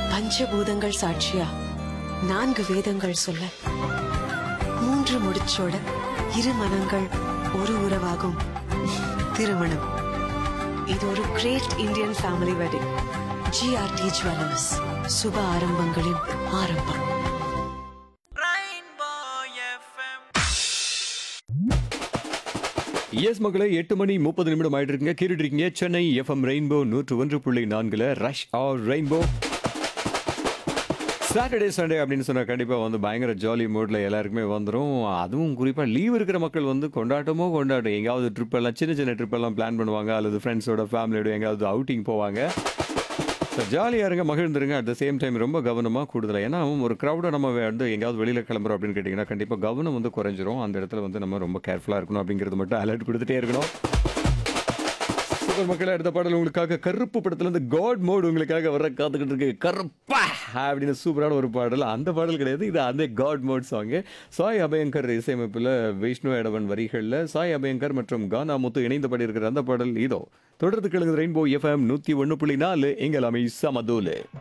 பஞ்சபூதங்கள் சாட்சியா 4 வேதங்கள் சொல்ல 3 முடிச்சோட 2 மனங்கள் ஒரு உறவாகும் திருமணம். இது ஒரு great Indian family wedding. GRT jewellers, சுப ஆரம்பங்களின் ஆரம்பம். எஸ் மக்களை 8:30 ஆயிட்டு இருக்குங்க. கேட்டுட்டு இருக்கீங்க Chennai FM rainbow 101.4 rush R rainbow. Saturday Sunday அப்படின்னு சொன்னால் கண்டிப்பாக வந்து பயங்கர ஜாலி மூடில் எல்லாருக்குமே வந்துடும். அதுவும் குறிப்பாக லீவ் இருக்கிற மக்கள் வந்து கொண்டாட்டம் எங்கேயாவது ட்ரிப் எல்லாம் சின்ன சின்ன ட்ரிப் எல்லாம் பிளான் பண்ணுவாங்க, அல்லது ஃப்ரெண்ட்ஸோட ஃபேமிலியோட எங்கேயாவது அவுட்டிங் போவாங்க. ஜாலியாக இருங்க, மகிழ்ந்துருங்க. அட் த சேம் டைம் ரொம்ப கவனமாக கூடுதலாக, ஏன்னா ஒரு க்ரௌடை நம்ம வந்து எங்கேயாவது வெளியில் கிளம்புறோம் அப்படின்னு கேட்டிங்கன்னா கண்டிப்பாக கவனம் வந்து குறைஞ்சிரும். அந்த இடத்துல வந்து நம்ம ரொம்ப கேர்ஃபுல்லாக இருக்கணும் அப்படிங்கிறது மட்டும் அலர்ட் கொடுத்துட்டே இருக்கணும். சூப்பர் மக்களே, அடுத்த பாடல் உங்களுக்காக கருப்பு படத்துலேருந்து காட் மோட் உங்களுக்காக வர காத்துக்கிட்டு இருக்கு. கருப்பா அப்படின்னு சூப்பரான ஒரு பாடல். அந்த பாடல் கிடையாது, இது அந்த God mode song. Sai Abhyankar இசையமைப்பில் விஷ்ணு எடவன் வரிகளில் சாய் அபயங்கர் மற்றும் கானா முத்து இணைந்து பாடியிருக்கிற அந்த பாடல் இதோ தொடர்ந்து கேளுங்க. ரெயின்போ எஃப்எம் 101.4 எங்கள் அமை சமதூலு.